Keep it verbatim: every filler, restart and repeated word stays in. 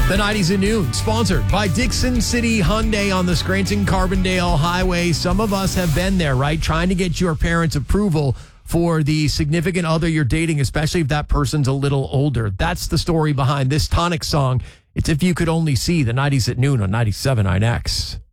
The nineties at noon, sponsored by Dixon City Hyundai on the Scranton-Carbondale Highway. Some of us have been there, right? Trying to get your parents' approval for the significant other you're dating, especially if that person's a little older. That's the story behind this Tonic song. It's If You Could Only See, the nineties at noon on ninety-seven point nine X.